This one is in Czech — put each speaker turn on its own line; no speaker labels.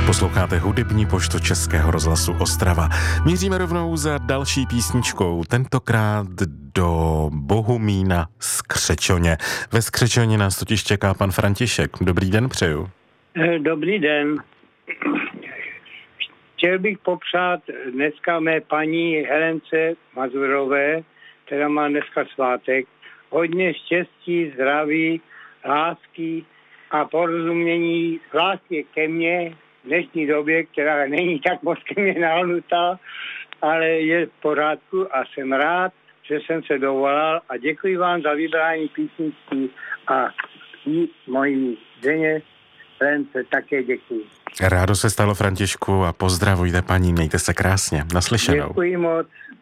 Posloucháte hudební poštu Českého rozhlasu Ostrava. Míříme rovnou za další písničkou, tentokrát do Bohumína z Křečoně. Ve Skřečoně nás totiž čeká pan František. Dobrý den přeju.
Dobrý den. Chtěl bych popřát dneska mé paní Helence Mazurové, která má dneska svátek, hodně štěstí, zdraví, lásky a porozumění zvláště ke mně v dnešní době, která není tak moc ke mně nahnutá, ale je v pořádku a jsem rád, že jsem se dovolal a děkuji vám za vybrání písničky a mojí ženě Helence také děkuji.
Rádo se stalo, Františku, a pozdravujte paní, mějte se krásně. Naslyšenou.
Děkuji moc.